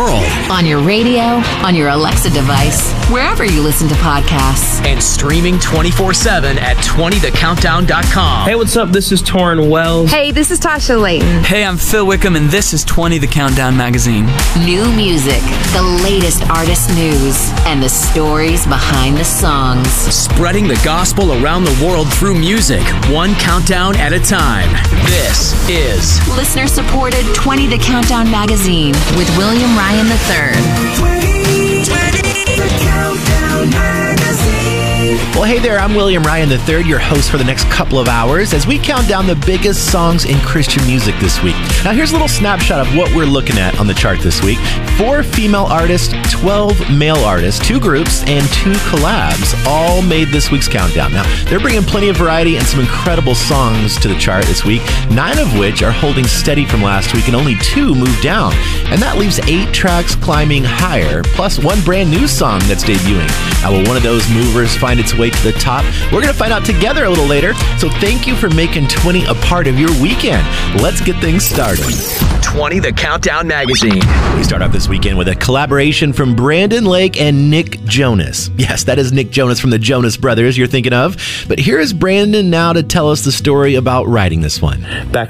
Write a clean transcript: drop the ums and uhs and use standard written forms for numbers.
world. On your radio, on your Alexa device, wherever you listen to podcasts. And streaming 24/7 at 20thecountdown.com. Hey, what's up? This is Torrin Wells. Hey, this is Tasha Layton. Hey, I'm Phil Wickham, and this is 20 The Countdown Magazine. New music, the latest artist news, and the stories behind the songs. Spreading the gospel around the world through music, one countdown at a time. This is listener-supported 20 The Countdown Magazine with William Ryan III. 20 The Countdown Magazine. Well, hey there, I'm William Ryan III, your host for the next couple of hours as we count down the biggest songs in Christian music this week. Now, here's a little snapshot of what we're looking at on the chart this week. 4 female artists, 12 male artists, 2 groups, and 2 collabs all made this week's countdown. Now, they're bringing plenty of variety and some incredible songs to the chart this week, 9 of which are holding steady from last week and only 2 moved down. And that leaves 8 tracks climbing higher, plus 1 brand new song that's debuting. Now, will one of those movers find its way to the top? We're going to find out together a little later. So thank you for making 20 a part of your weekend. Let's get things started. 20 The Countdown Magazine. We start off this weekend with a collaboration from Brandon Lake and Nick Jonas. Yes, that is Nick Jonas from the Jonas Brothers you're thinking of. But here is Brandon now to tell us the story about writing this one. Back